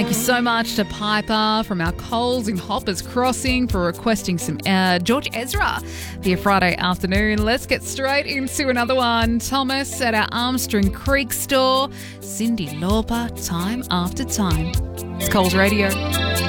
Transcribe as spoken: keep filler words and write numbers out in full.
Thank you so much to Piper from our Coles in Hoppers Crossing for requesting some uh, George Ezra for your Friday afternoon. Let's get straight into another one. Thomas at our Armstrong Creek store. Cyndi Lauper, Time After Time. It's Coles Radio.